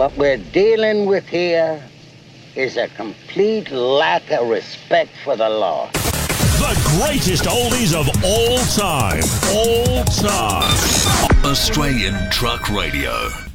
What we're dealing with here is a complete lack of respect for the law. The greatest oldies of all time. All time. Australian Truck Radio.